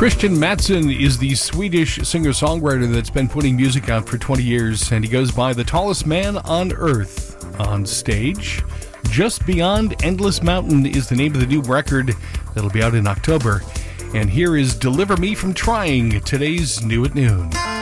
Christian Mattsson is the Swedish singer-songwriter that's been putting music out for 20 years, and he goes by the tallest man on earth on stage. Just Beyond Endless Mountain is the name of the new record that'll be out in October. And here is Deliver Me From Trying, today's New at Noon.